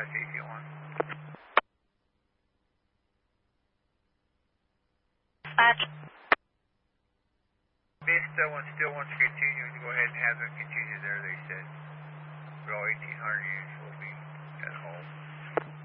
AC1. Dispatch. Base still wants to continue. Go ahead and have them continue there. They